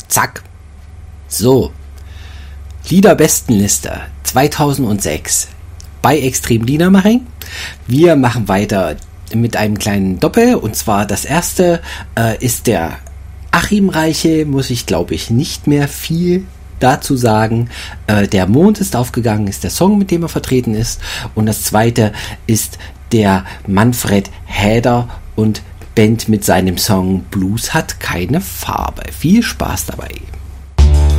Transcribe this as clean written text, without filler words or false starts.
Zack. So. Liederbestenliste 2006 bei Extrem Liedermacher. Wir machen weiter mit einem kleinen Doppel, und zwar das erste ist der Achim Reiche, muss ich glaube ich nicht mehr viel dazu sagen. Der Mond ist aufgegangen, ist der Song, mit dem er vertreten ist, und das zweite ist der Manfred Häder und Band mit seinem Song Blues hat keine Farbe. Viel Spaß dabei.